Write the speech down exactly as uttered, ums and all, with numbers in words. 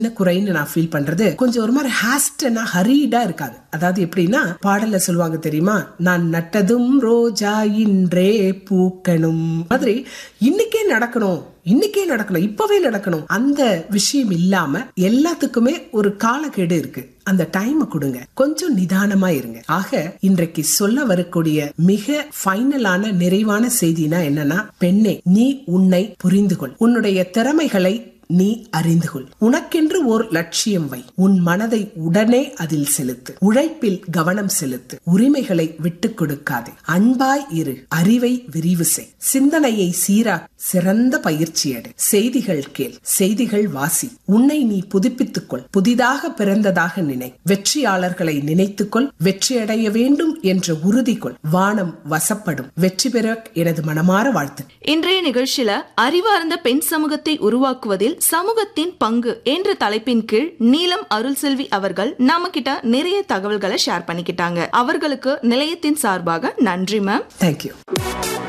குறைன்னு நான் ஃபீல் பண்றது கொஞ்சம் ஒரு மாதிரி ஹாஸ்டனா ஹரீடா இருக்காது. அதாவது எப்படின்னா பாடல்ல சொல்லுவாங்க தெரியுமா, நான் நட்டதும் ரோஜா இன்றே பூக்கணும் மாதிரி இன்னைக்கே நடக்கணும் இன்னைக்கே நடக்கணும் இப்பவே நடக்கணும் அந்த விஷயம் இல்லாம எல்லாத்துக்குமே ஒரு காலக்கெடு இருக்கு. அந்த டைம் கொடுங்க, கொஞ்சம் நிதானமா இருங்க. ஆக இன்றைக்கு சொல்ல வரக்கூடிய மிக ஃபைனலான நிறைவான செய்தினா என்னன்னா, பெண்ணே நீ உன்னை புரிந்து கொள், உன்னுடைய திறமைகளை நீ அறிந்து கொள், உனக்கென்று ஓர் லட்சியம் வை, உன் மனதை உடனே அதில் செலுத்து, உழைப்பில் கவனம் செலுத்து, உரிமைகளை விட்டுக் கொடுக்காதே, அன்பாய் இரு, அறிவை விரிவு செய், சிந்தனையை சீரா, சிறந்த பயிற்சி எடு, செய்திகள் கேள், செய்திகள் வாசி, உன்னை நீ புதுப்பித்துக் கொள், புதிதாக பிறந்ததாக நினை, வெற்றியாளர்களை நினைத்துக்கொள், வெற்றியடைய வேண்டும் என்ற உறுதி கொள், வானம் வசப்படும், வெற்றி பெற எனது மனமாற வாழ்த்து. இன்றைய நிகழ்ச்சியில அறிவார்ந்த பெண் சமூகத்தை உருவாக்குவதில் சமூகத்தின் பங்கு என்ற தலைப்பின் கீழ் நீலம் அருள்செல்வி அவர்கள் நாம கிட்ட நிறைய தகவல்களை ஷேர் பண்ணிக்கிட்டாங்க. அவர்களுக்கு நிலையத்தின் சார்பாக நன்றி மேம். தேங்க்யூ.